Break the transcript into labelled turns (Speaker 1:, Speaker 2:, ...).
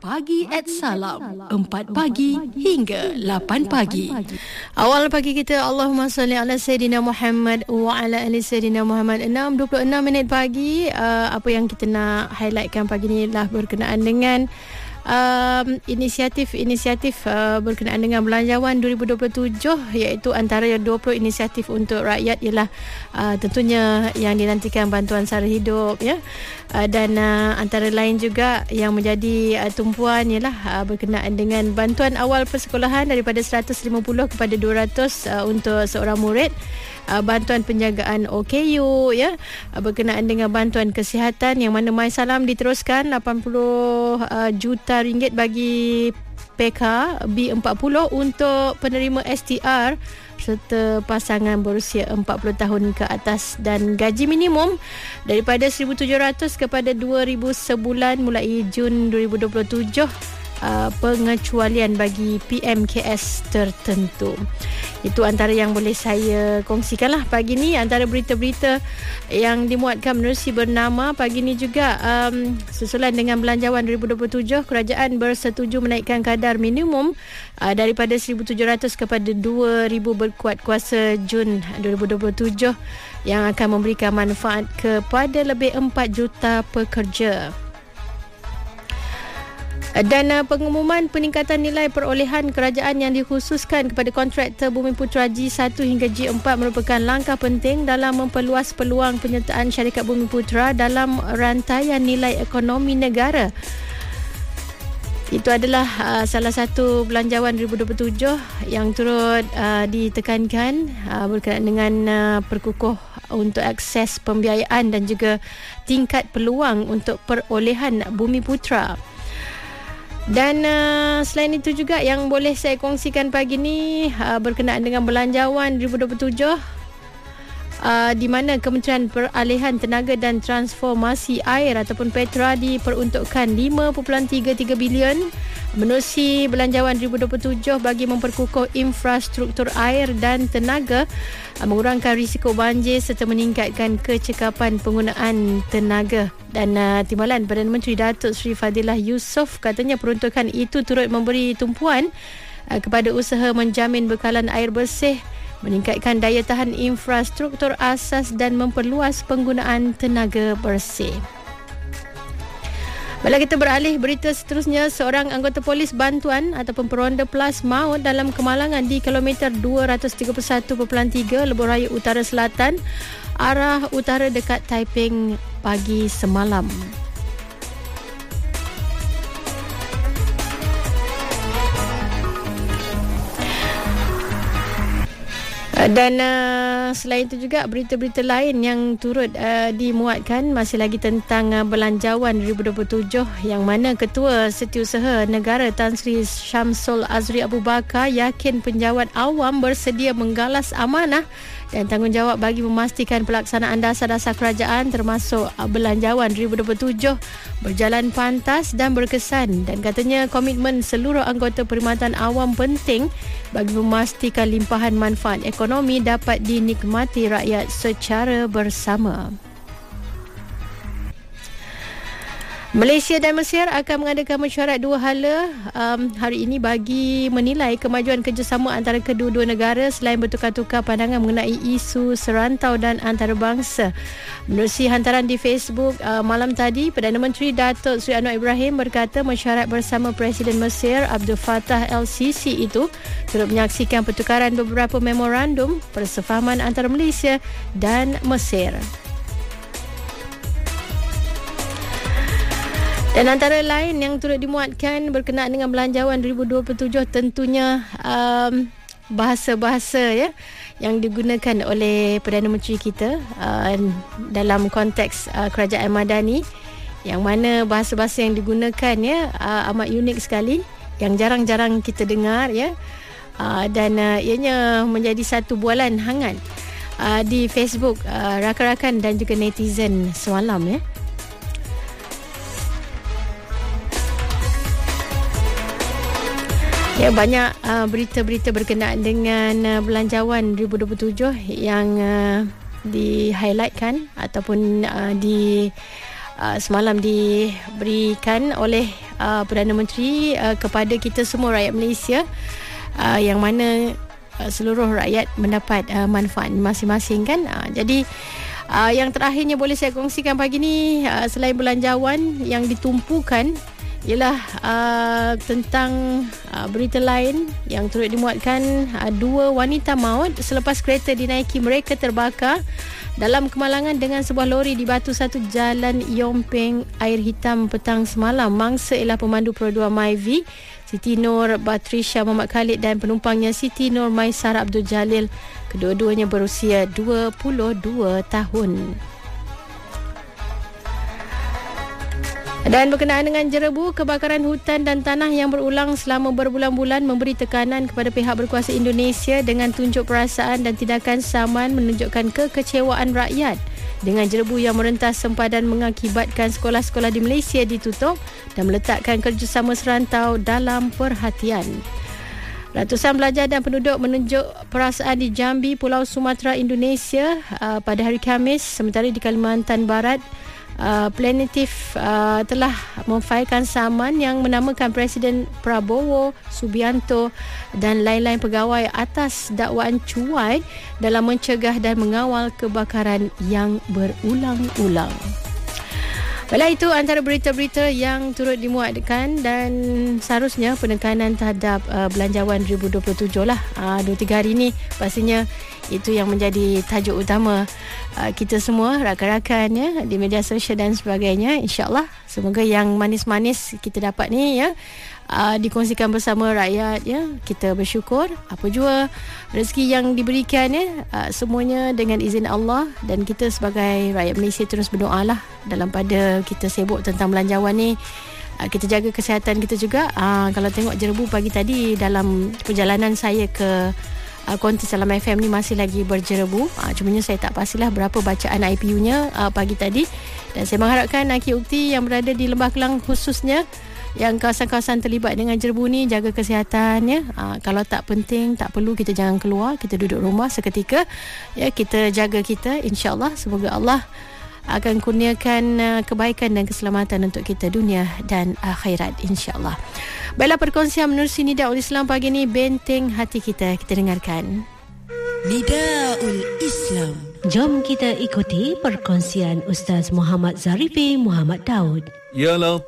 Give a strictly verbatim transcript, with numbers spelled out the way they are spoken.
Speaker 1: Pagi at Salam, empat pagi hingga lapan pagi. Awal pagi kita, Allahumma salli ala Sayyidina Muhammad wa ala ali Sayyidina Muhammad. enam dua puluh enam minit pagi. uh, Apa yang kita nak highlightkan pagi ni adalah berkenaan dengan Um, inisiatif-inisiatif uh, berkenaan dengan Belanjawan dua ribu dua puluh tujuh, iaitu antara dua puluh inisiatif untuk rakyat ialah uh, tentunya yang dinantikan bantuan sara hidup, ya. Uh, dan uh, antara lain juga yang menjadi uh, tumpuan ialah uh, berkenaan dengan bantuan awal persekolahan daripada seratus lima puluh kepada dua ratus uh, untuk seorang murid. Uh, bantuan penjagaan O K U, ya, uh, berkenaan dengan bantuan kesihatan yang mana My Salam diteruskan lapan puluh uh, juta ringgit bagi P K B empat puluh untuk penerima S T R serta pasangan berusia empat puluh tahun ke atas, dan gaji minimum daripada seribu tujuh ratus kepada dua ribu sebulan mulai Jun dua ribu dua puluh tujuh. Uh, pengecualian bagi P M K S tertentu. Itu antara yang boleh saya kongsikanlah pagi ni. Antara berita-berita yang dimuatkan menerusi bernama pagi ni juga, um, susulan dengan Belanjawan dua ribu dua puluh tujuh, kerajaan bersetuju menaikkan kadar minimum uh, daripada seribu tujuh ratus kepada dua ribu berkuat kuasa Jun dua ribu dua puluh tujuh yang akan memberikan manfaat kepada lebih empat juta pekerja. Dan uh, pengumuman peningkatan nilai perolehan kerajaan yang dikhususkan kepada kontraktor Bumiputra G satu hingga G empat merupakan langkah penting dalam memperluas peluang penyertaan syarikat Bumiputra dalam rantaian nilai ekonomi negara. Itu adalah uh, salah satu Belanjawan dua ribu dua puluh tujuh yang turut uh, ditekankan uh, berkenaan dengan uh, perkukuh untuk akses pembiayaan dan juga tingkat peluang untuk perolehan Bumiputra. Dan uh, selain itu juga yang boleh saya kongsikan pagi ni uh, berkenaan dengan Belanjawan dua ribu dua puluh tujuh, uh, di mana Kementerian Peralihan Tenaga dan Transformasi Air ataupun Petra diperuntukkan lima perpuluhan tiga tiga bilion menerusi Belanjawan dua ribu dua puluh tujuh bagi memperkukuh infrastruktur air dan tenaga, uh, mengurangkan risiko banjir serta meningkatkan kecekapan penggunaan tenaga. Dan uh, timbalan Perdana Menteri Datuk Seri Fadilah Yusof katanya peruntukan itu turut memberi tumpuan uh, kepada usaha menjamin bekalan air bersih, meningkatkan daya tahan infrastruktur asas dan memperluas penggunaan tenaga bersih. Baiklah, kita beralih berita seterusnya. Seorang anggota polis bantuan ataupun peronda plus maut dalam kemalangan di kilometer dua ratus tiga puluh satu perpuluhan tiga Lebuh Raya Utara Selatan, arah utara dekat Taiping pagi semalam. Dan uh, selain itu juga berita-berita lain yang turut uh, dimuatkan masih lagi tentang uh, Belanjawan dua ribu dua puluh tujuh, yang mana Ketua Setiausaha Negara Tan Sri Syamsul Azri Abu Bakar yakin penjawat awam bersedia menggalas amanah dan tanggungjawab bagi memastikan pelaksanaan dasar-dasar kerajaan termasuk uh, Belanjawan dua ribu dua puluh tujuh berjalan pantas dan berkesan, dan katanya komitmen seluruh anggota perkhidmatan awam penting bagi memastikan limpahan manfaat ekonomi dapat dinikmati rakyat secara bersama. Malaysia dan Mesir akan mengadakan mesyuarat dua hala um, hari ini bagi menilai kemajuan kerjasama antara kedua-dua negara selain bertukar-tukar pandangan mengenai isu serantau dan antarabangsa. Menerusi hantaran di Facebook uh, malam tadi, Perdana Menteri Datuk Seri Anwar Ibrahim berkata mesyuarat bersama Presiden Mesir Abdul Fattah El Sisi itu turut menyaksikan pertukaran beberapa memorandum persefahaman antara Malaysia dan Mesir. Dan antara lain yang turut dimuatkan berkenaan dengan Belanjawan dua ribu dua puluh tujuh tentunya um, bahasa-bahasa, ya, yang digunakan oleh Perdana Menteri kita uh, dalam konteks uh, kerajaan madani, yang mana bahasa-bahasa yang digunakan, ya, uh, amat unik sekali, yang jarang-jarang kita dengar, ya, uh, dan uh, ianya menjadi satu bualan hangat uh, di Facebook uh, rakan-rakan dan juga netizen semalam, ya. Ya, banyak uh, berita-berita berkenaan dengan uh, Belanjawan dua ribu dua puluh tujuh yang uh, di-highlightkan ataupun uh, di uh, semalam diberikan oleh uh, Perdana Menteri uh, kepada kita semua rakyat Malaysia, uh, yang mana uh, seluruh rakyat mendapat uh, manfaat masing-masing kan. Uh, jadi uh, yang terakhirnya boleh saya kongsikan pagi ni, uh, selain belanjawan yang ditumpukan, ialah uh, tentang uh, berita lain yang turut dimuatkan. Uh, dua wanita maut selepas kereta dinaiki mereka terbakar dalam kemalangan dengan sebuah lori di Batu Satu Jalan Yompeng Air Hitam petang semalam. Mangsa ialah pemandu Perodua Myvi Siti Nur Batrisha Muhammad Khalid dan penumpangnya Siti Nur Maisar Abdul Jalil. Kedua-duanya berusia dua puluh dua tahun. Dan berkenaan dengan Jerebu, kebakaran hutan dan tanah yang berulang selama berbulan-bulan memberi tekanan kepada pihak berkuasa Indonesia dengan tunjuk perasaan dan tindakan saman menunjukkan kekecewaan rakyat dengan jerebu yang merentas sempadan mengakibatkan sekolah-sekolah di Malaysia ditutup dan meletakkan kerjasama serantau dalam perhatian. Ratusan pelajar dan penduduk menunjuk perasaan di Jambi, Pulau Sumatera, Indonesia uh, pada hari Khamis, sementara di Kalimantan Barat Uh, Planetif uh, telah memfailkan saman yang menamakan Presiden Prabowo Subianto dan lain-lain pegawai atas dakwaan cuai dalam mencegah dan mengawal kebakaran yang berulang-ulang. Baiklah, itu antara berita-berita yang turut dimuatkan dan seharusnya penekanan terhadap uh, belanjawan dua ribu dua puluh tujuh lah. Uh, dua tiga hari ni pastinya itu yang menjadi tajuk utama uh, kita semua, rakan-rakan ya, di media sosial dan sebagainya. InsyaAllah semoga yang manis-manis kita dapat ni ya, Uh, dikongsikan bersama rakyat ya. Kita bersyukur apa jua rezeki yang diberikan ya, uh, semuanya dengan izin Allah, dan kita sebagai rakyat Malaysia terus berdoa lah dalam pada kita sibuk tentang belanjawan ni. Uh, kita jaga kesihatan kita juga. Uh, kalau tengok Jerebu pagi tadi dalam perjalanan saya ke uh, konti Salam F M ni masih lagi berjerebu. Uh, cumanya saya tak pastilah berapa bacaan I P U-nya uh, pagi tadi, dan saya mengharapkan Aki Ukti yang berada di Lembah Kelang khususnya, yang kawasan-kawasan terlibat dengan jerebu ni, jaga kesihatan ya. Aa, kalau tak penting, tak perlu, kita jangan keluar, kita duduk rumah seketika ya, kita jaga kita. InsyaAllah semoga Allah akan kurniakan uh, kebaikan dan keselamatan untuk kita dunia dan akhirat insyaAllah. Baiklah, perkongsian menerusi Nidaul Islam pagi ni, benteng hati kita, kita dengarkan Nidaul Islam.
Speaker 2: Jom kita ikuti perkongsian Ustaz Muhammad Zarifi Muhammad Daud.
Speaker 3: Ya